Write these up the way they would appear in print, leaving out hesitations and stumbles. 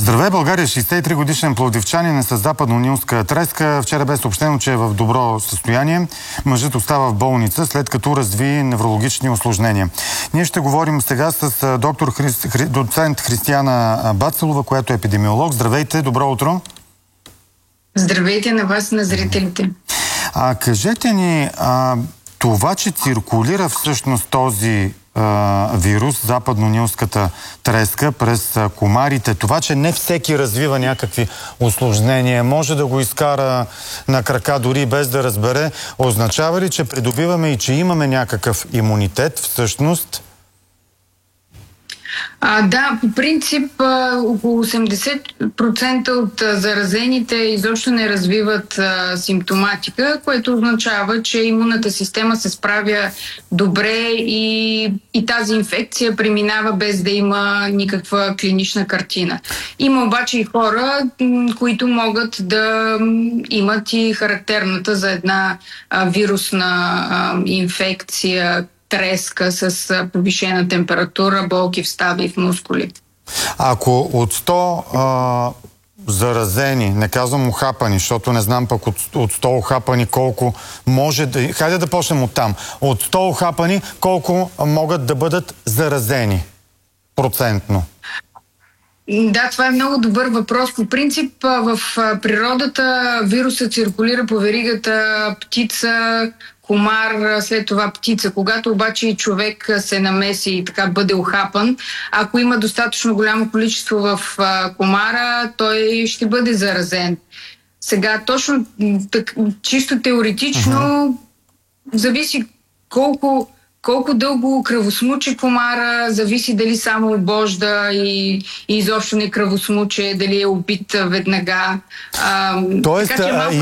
Здравей, България! 63-годишен пловдивчанин е с западно-нилска треска. Вчера бе съобщено, че е в добро състояние. Мъжът остава в болница, след като разви неврологични усложнения. Ние ще говорим сега с доцент Християна Бацелова, която е епидемиолог. Здравейте, добро утро! Здравейте на вас, на зрителите! Кажете ни, това, че циркулира всъщност този вирус, западно-нилската треска през комарите, това, че не всеки развива някакви усложнения, може да го изкара на крака дори без да разбере, означава ли, че придобиваме и че имаме някакъв имунитет всъщност? Да, по принцип около 80% от заразените изобщо не развиват симптоматика, което означава, че имунната система се справя добре и тази инфекция преминава без да има никаква клинична картина. Има обаче и хора, които могат да имат и характерната за една вирусна инфекция, треска с повишена температура, болки в стави и в мускули. Ако от 100 заразени, не казвам ухапани, защото не знам пък от 100 ухапани колко може да... Хайде да почнем от там. От 100 ухапани колко могат да бъдат заразени процентно? Да, това е много добър въпрос. По принцип в природата вирусът циркулира по веригата птица, комар, след това птица. Когато обаче и човек се намеси и така бъде ухапан, ако има достатъчно голямо количество в комара, той ще бъде заразен. Сега точно чисто теоретично зависи колко дълго кръвосмуче комара, зависи дали само обожда и изобщо не кръвосмуче, дали е убит веднага. Тоест и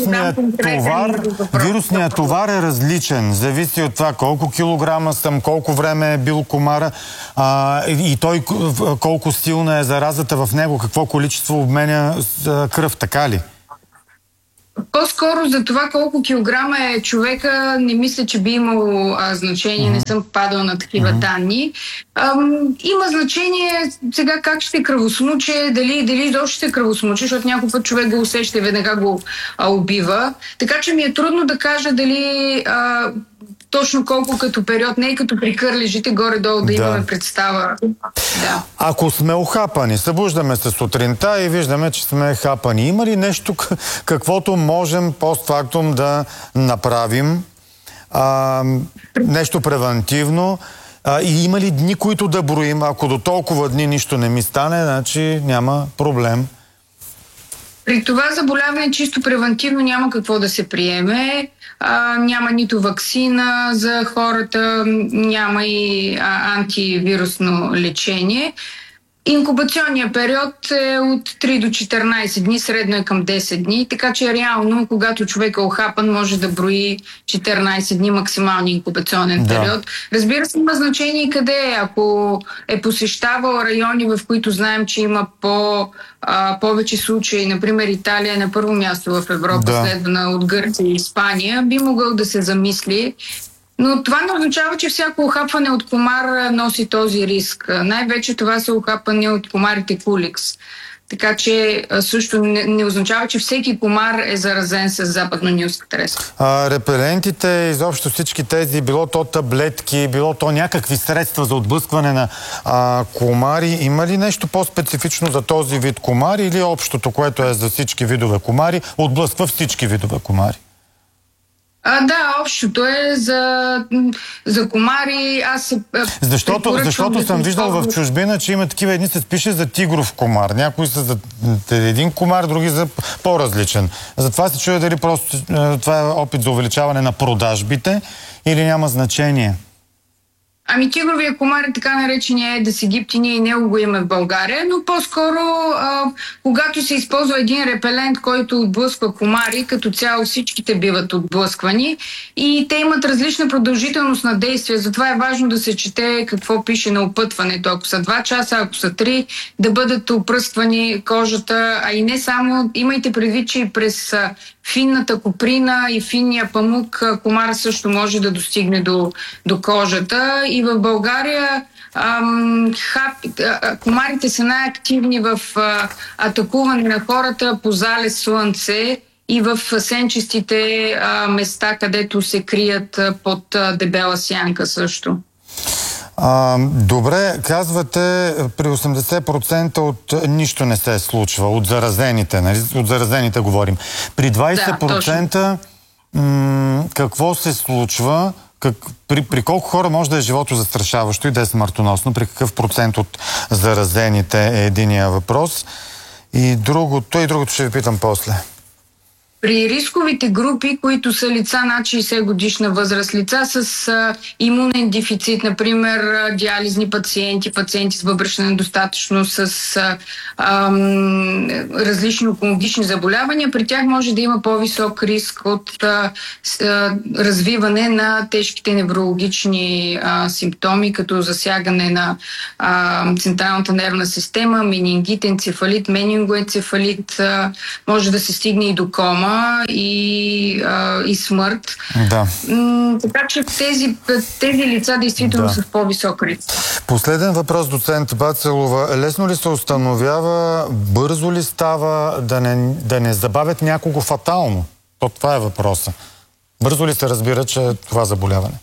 вирусният товар е различен. Зависи от това колко килограма съм, колко време е бил комара и той колко силна е заразата в него, какво количество обменя кръв, така ли? По-скоро за това колко килограма е човека, не мисля, че би имало значение, не съм попадала на такива данни. Има значение сега как ще кръвосмуче, дали изобщо ще кръвосмуче, защото някой път човек го усеща и веднага го убива. Така че ми е трудно да кажа дали точно колко като период, не и като при кърлежите, горе-долу да имаме представа. Да. Ако сме ухапани, събуждаме се сутринта и виждаме, че сме хапани. Има ли нещо, каквото можем постфактум да направим? Нещо превентивно? И има ли дни, които да броим? Ако до толкова дни нищо не ми стане, значи няма проблем. При това заболяване чисто превентивно няма какво да се приеме. Няма нито ваксина за хората, няма и антивирусно лечение. Инкубационният период е от 3 до 14 дни, средно е към 10 дни, така че реално, когато човек е охапан, може да брои 14 дни максималния инкубационен период. Разбира се, има значение и къде е. Ако е посещавал райони, в които знаем, че има повече случаи, например Италия е на първо място в Европа, следвана от Гърция и Испания, би могъл да се замисли. Но това не означава, че всяко ухапване от комар носи този риск. Най-вече това са ухапване от комарите куликс. Така че също не означава, че всеки комар е заразен с западно-нилска треска. Репелентите, изобщо всички тези, било то таблетки, било то някакви средства за отблъскване на комари, има ли нещо по-специфично за този вид комари или общото, което е за всички видове комари, отблъсква всички видове комари? Да, общото е за комари. Защото съм виждал в чужбина, че има такива, едни се пише за тигров комар, някои са за един комар, други за по-различен. Затова се чуя дали просто това е опит за увеличаване на продажбите или няма значение. Ами тигровия комар е така наречения Aedes aegypti, ние и него го имаме в България, но по-скоро когато се използва един репелент, който отблъсква комари, като цяло всичките биват отблъсквани и те имат различна продължителност на действие, затова е важно да се чете какво пише на опътването. Ако са 2 часа, ако са 3, да бъдат опръсквани кожата, а и не само, имайте предвид, че и през финната коприна и финния памук комара също може да достигне до кожата и в България комарите са най-активни в атакуване на хората по залез Слънце и в сенчестите места, където се крият под дебела сянка също. Добре, казвате, при 80% от нищо не се случва, от заразените, нали? От заразените говорим. При 20% какво се случва? При колко хора може да е живото застрашаващо и да е смъртоносно? При какъв процент от заразените е единия въпрос? И другото ще ви питам после. При рисковите групи, които са лица над 60 годишна възраст, лица с имунен дефицит, например диализни пациенти, пациенти с бъбречна недостатъчност, с различни онкологични заболявания, при тях може да има по-висок риск от развиване на тежките неврологични симптоми, като засягане на централната нервна система, менингит, енцефалит, менингоенцефалит, може да се стигне и до кома и смърт. Да. Така че тези лица действително са в по-висок риск. Последен въпрос, доцент Бацелова. Лесно ли се установява, бързо ли става, да не забавят някого фатално? Това е въпроса. Бързо ли се разбира, че е това заболяване?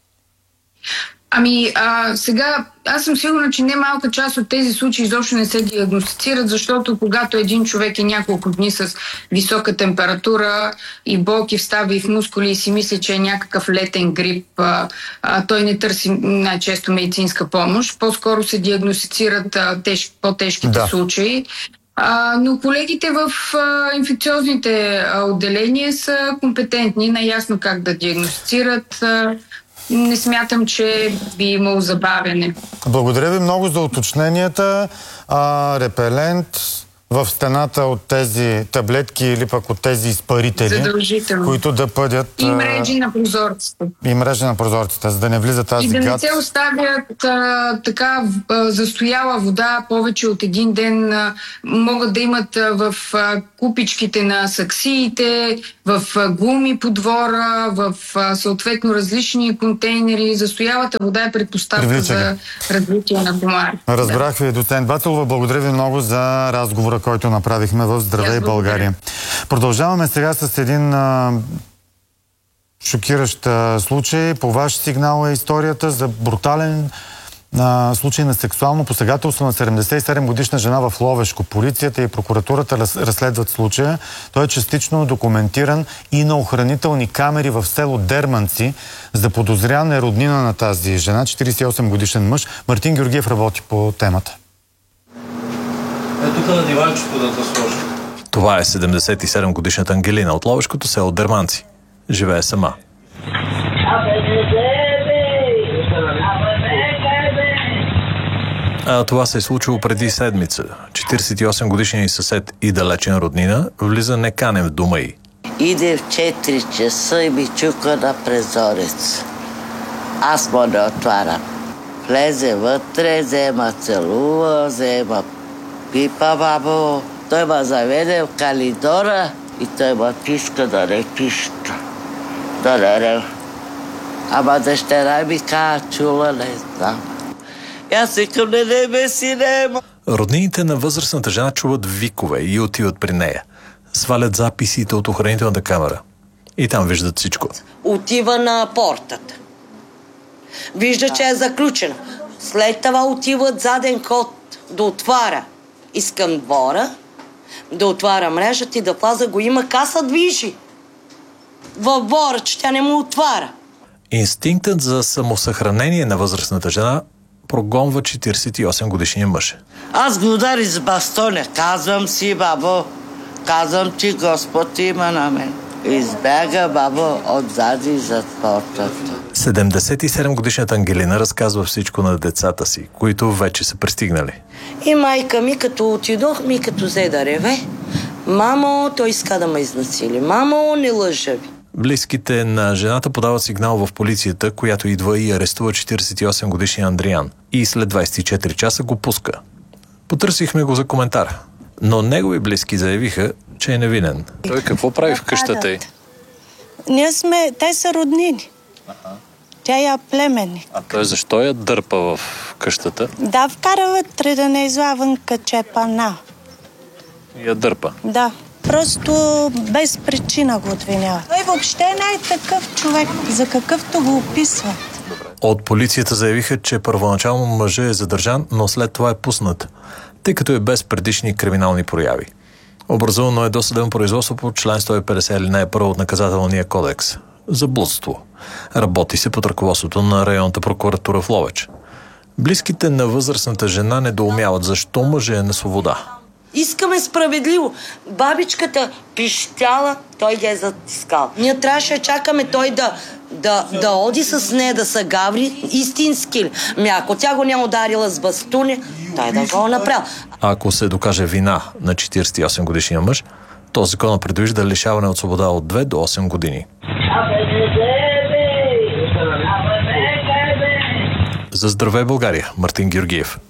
Сега аз съм сигурна, че немалка част от тези случаи изобщо не се диагностицират, защото когато един човек е няколко дни с висока температура и болки в стави и в мускули и си мисли, че е някакъв летен грип, той не търси най-често медицинска помощ. По-скоро се диагностицират по-тежките случаи. Но колегите в инфекциозните отделения са компетентни, наясно как да диагностицират. Не смятам, че би имало забавяне. Благодаря ви много за уточненията. Репелент в стената от тези таблетки или пък от тези изпарители, които да пъдят... И мрежи на прозорците. И мрежи на прозорците, за да не влиза тази гад. И да не се оставят така застояла вода повече от един ден. Могат да имат в купичките на саксиите, в гуми по двора, в съответно различни контейнери. Застоялата вода е предпоставка за развитие на комари. Разбрах ви, доцент Бацелова. Благодаря ви много за разговора, който направихме в Здравей България. Продължаваме сега с един шокиращ случай. По ваш сигнал е историята за брутален случай на сексуално посегателство на 77-годишна жена в Ловешко. Полицията и прокуратурата разследват случая. Той е частично документиран и на охранителни камери в село Дерманци. Заподозрян е роднина на тази жена, 48-годишен мъж. Мартин Георгиев работи по темата. Тук на диванчето да те сложи. Това е 77-годишната Ангелина от Ловешкото село Дерманци. Живее сама. Това се е случило преди седмица. 48-годишният съсед и далечен роднина влиза неканен в дома й. Иде в 4 часа и ми чука на прозорец. Аз му не отварям. Влезе вътре, взема целува, взема пипа, бабо. Той ме заведе в коридора и той ме тиска да не пища. Да не. Ама дъщеря ми каза, чула, не знам. Аз викам, не ме си, нема. Роднините на възрастната жена чуват викове и отиват при нея. Свалят записите от охранителната камера. И там виждат всичко. Отива на портата. Вижда, че е заключена. След това отиват заден ход да отваря. Искам двора, да отваря мрежата и да вляза, го има каса движи. В двора, че тя не му отваря. Инстинктът за самосъхранение на възрастната жена прогонва 48-годишния мъж. Аз го удари с бастоня. Казвам си, бабо, казвам ти, Господ има на мен. Избяга, бабо, отзади зад портата. 77-годишната Ангелина разказва всичко на децата си, които вече са пристигнали. И майка ми, като отидох, ми като взе да реве. Мамо, той иска да ме изнасили. Мамо, не лъжа ви. Близките на жената подават сигнал в полицията, която идва и арестува 48-годишния Андриан. И след 24 часа го пуска. Потърсихме го за коментар, но негови близки заявиха, че е невинен. Той какво прави в къщата й? Те са роднини. Тя я племенник. А той защо я дърпа в къщата? Да, вкара вътре да не излавам качепана. Я дърпа. Да, просто без причина го обвинява. Той въобще не е такъв човек, за какъвто го описва. От полицията заявиха, че първоначално мъжът е задържан, но след това е пуснат, тъй като е без предишни криминални прояви. Образувано е досъдебно производство по член 150 алинея 1 от наказателния кодекс за блудство. Работи се под ръководството на районната прокуратура в Ловеч. Близките на възрастната жена недоумяват защо мъжът е на свобода. Искаме справедливо. Бабичката пищяла, той ги е затискал. Ние трябваше да чакаме той да оди с нея, да се гаври истински. Ако тя го няма ударила с бастуни, той да го направил. Ако се докаже вина на 48 годишния мъж, то законът предвижда лишаване от свобода от 2 до 8 години. За Здравей България, Мартин Георгиев.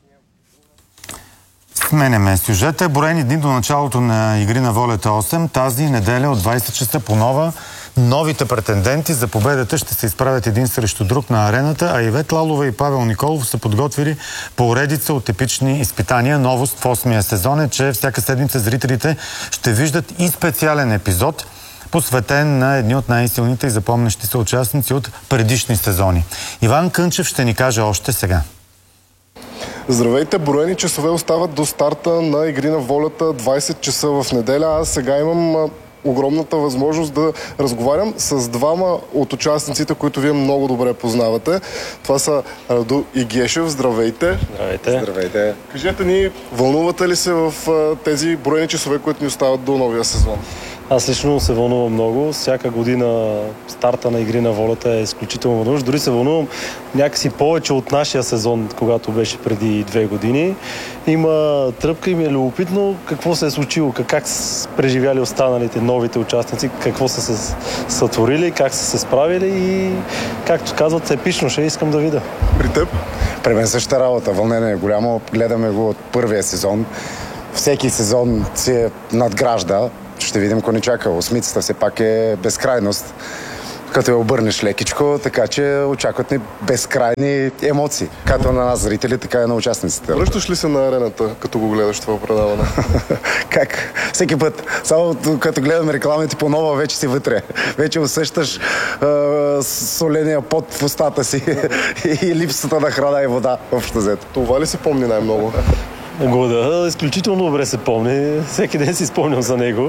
Сменяме сюжета. Броени дни до началото на Игри на волята 8. Тази неделя от 20 часа по нова. Новите претенденти за победата ще се изправят един срещу друг на арената, а Ивет Лалова и Павел Николов са подготвили поредица от епични изпитания. Новост в 8-я сезон е, че всяка седмица зрителите ще виждат и специален епизод, посветен на едни от най-силните и запомнящи се участници от предишни сезони. Иван Кънчев ще ни каже още сега. Здравейте, броени часове остават до старта на Игри на волята 20 часа в неделя. Аз сега имам огромната възможност да разговарям с двама от участниците, които вие много добре познавате. Това са Раду и Гешев. Здравейте! Здравейте! Здравейте! Кажете ни, вълнувате ли се в тези броени часове, които ни остават до новия сезон? Аз лично се вълнувам много. Всяка година старта на Игри на волята е изключително вълнуващо. Дори се вълнувам някакси повече от нашия сезон, когато беше преди 2 години. Има тръпка и ми е любопитно какво се е случило, как са преживяли останалите новите участници, какво са се сътворили, как са се справили и, както казват, епично ще искам да видя. При теб? При мен същата работа. Вълнение е голямо. Гледаме го от първия сезон. Всеки сезон се надгражда. Ще видим какво ни чака. Осмицата все пак е безкрайност, като я обърнеш лекичко, така че очакват ни безкрайни емоции. Както на нас зрители, така и на участниците. Връщаш ли се на арената, като го гледаш това предаване? Как? Всеки път. Само като гледам рекламите по нова, вече си вътре. Вече усещаш соления пот в устата си и липсата на храна и вода общо взето. Това ли си помни най-много? Года, изключително добре се помни. Всеки ден си спомням за него.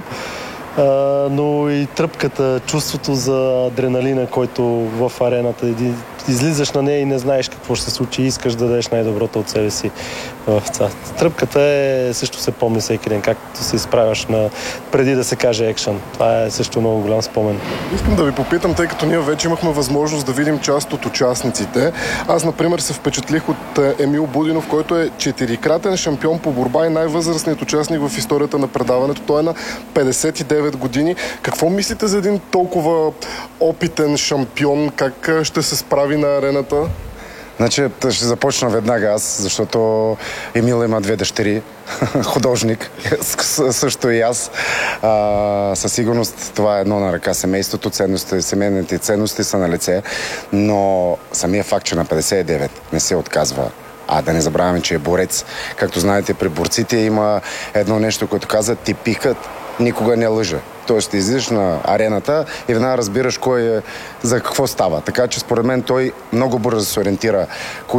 Но и тръпката, чувството за адреналина, който в арената, излизаш на нея и не знаеш какво ще се случи и искаш да дадеш най-доброто от себе си в това. Тръпката също се помни всеки ден, както се изправяш преди да се каже екшън. Това е също много голям спомен. Искам да ви попитам, тъй като ние вече имахме възможност да видим част от участниците. Аз, например, се впечатлих от Емил Будинов, който е 4-кратен шампион по борба и най-възрастният участник в историята на предаването. Той е на 59 години. Какво мислите за един толкова опитен шампион? Как ще се справи на арената? Значи, ще започна веднага аз, защото Емил има 2 дъщери, художник, също и аз. Със сигурност това е едно на ръка. Семейството, семейните ценности са на лице, но самия факт, че на 59 не се отказва. А да не забравяме, че е борец. Както знаете, при борците има едно нещо, което казва: типикът никога не лъже. Тоест, излизаш на арената и веднага разбираш за какво става. Така че, според мен, той много бързо се ориентира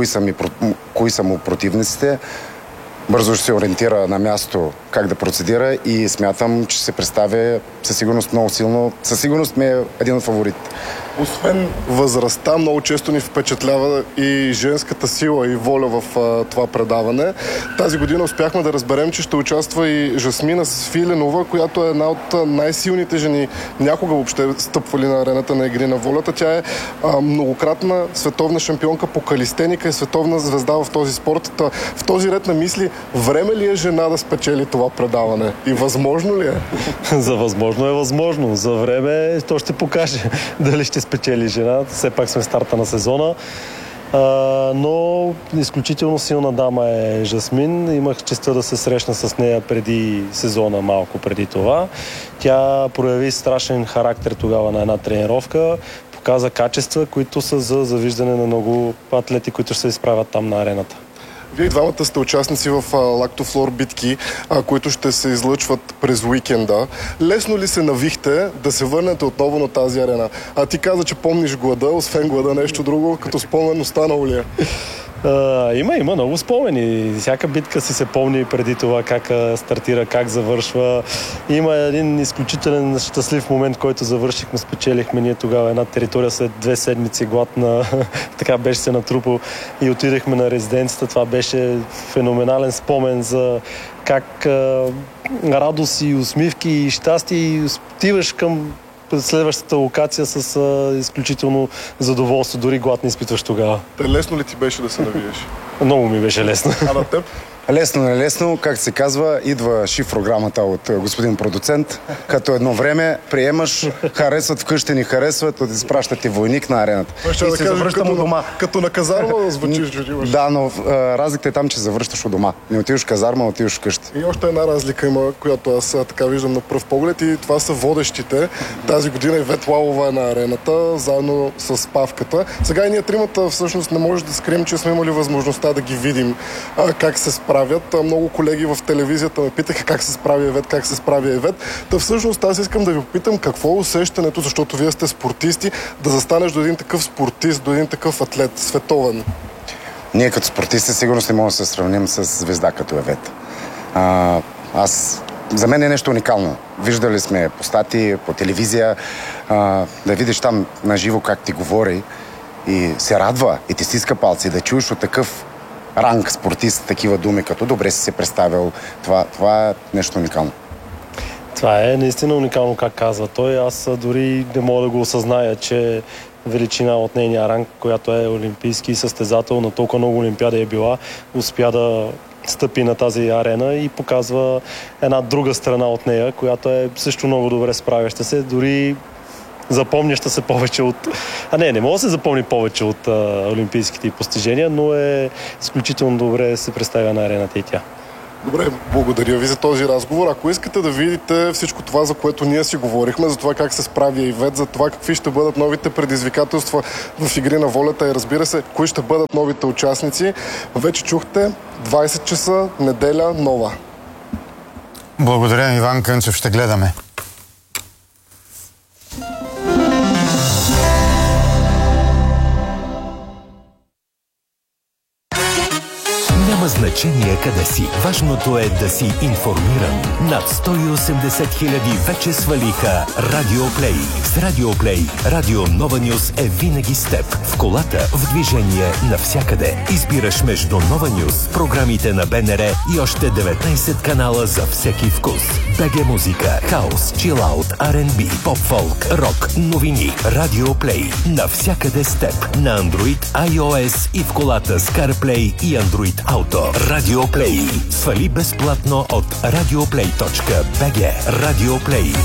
кои са му противниците. Бързо ще се ориентира на място как да процедира и смятам, че се представя със сигурност много силно. Със сигурност ми е един от фаворитите. Освен възрастта, много често ни впечатлява и женската сила и воля в това предаване. Тази година успяхме да разберем, че ще участва и Жасмина Свиленова, която е една от най-силните жени, някога въобще стъпвали на арената на Игри на волята. Тя е многократна световна шампионка по калистеника и световна звезда в този спорт. В този ред на мисли, време ли е жена да спечели това предаване? И възможно ли е? За възможно е възможно. За време то ще покаже дали ще спечели жена. Все пак сме в старта на сезона. Но изключително силна дама е Жасмин. Имах честта да се срещна с нея преди сезона, малко преди това. Тя прояви страшен характер тогава на една тренировка. показа качества, които са за завиждане на много атлети, които ще се изправят там на арената. Вие двамата сте участници в лактофлор битки, които ще се излъчват през уикенда. Лесно ли се навихте да се върнете отново на тази арена? А ти каза, че помниш глада, освен глада нещо друго, като спомен останало ли е? Има много спомени. Всяка битка си се помни преди това как стартира, как завършва. Има един изключителен щастлив момент, който завършихме, спечелихме ние тогава една територия след 2 седмици гладна. Така беше се натрупал и отидехме на резиденцията. Това беше феноменален спомен за как радост и усмивки и щастие и отиваш към следващата локация с изключително задоволство. Дори глад не изпитваш тогава. Лесно ли ти беше да се навиеш? Много ми беше лесно. А на теб? Лесно, нелесно, как се казва, идва шифрограмата от господин продуцент, като едно време приемаш, харесват вкъщи, ни харесват, изпращат ти войник на арената. И се завръщам у дома. Като на казарма звучиш, че отиваш. Да, но разликата е там, че завръщаш у дома. Не отиваш в казарма, отиваш вкъщи. И още една разлика има, която аз така виждам на пръв поглед, и това са водещите. Тази година Ивет Лалова е на арената, заедно с Павката. Сега и ние тримата всъщност не може да скрием, че сме имали възможността да ги видим как се справят. Много колеги в телевизията ме питаха как се справи Ивет, как се справи Ивет. Та всъщност аз искам да ви попитам какво е усещането, защото вие сте спортисти, да застанеш до един такъв спортист, до един такъв атлет, световен. Ние като спортисти сигурно не можем да се сравним с звезда като Ивет. За мен е нещо уникално. Виждали сме по статии, по телевизия, да видиш там наживо как ти говори и се радва и ти стиска палци, да чуеш от такъв ранг спортист такива думи, като добре си се представил. Това е нещо уникално. Това е наистина уникално, как казва той. Аз дори не мога да го осъзная, че величина от нейния ранг, която е олимпийски състезател, на толкова много олимпиади е била, успя да стъпи на тази арена и показва една друга страна от нея, която е също много добре справяща се. Дори запомняща се повече от... Не мога да се запомни повече от олимпийските постижения, но е изключително добре се представя на арената и тя. Добре, благодаря ви за този разговор. Ако искате да видите всичко това, за което ние си говорихме, за това как се справя Ивет, за това какви ще бъдат новите предизвикателства в Игри на волята и разбира се, кои ще бъдат новите участници, вече чухте 20 часа, неделя, нова. Благодаря, Иван Кънчев, ще гледаме. Няма значение къде си. Важното е да си информиран. Над 180 хиляди вече свалиха Радиоплей. С Радиоплей Радио Нова Нюс е винаги с теб. В колата, в движение, навсякъде. Избираш между Нова Нюс, програмите на БНР и още 19 канала за всеки вкус. БГ музика, хаос, чилаут, R&B, поп-фолк, рок, новини. Радиоплей. Навсякъде с теб. На Android, iOS и в колата с CarPlay и Android Auto. Радиоплей. Свали безплатно от radioplay.bg. Радиоплей.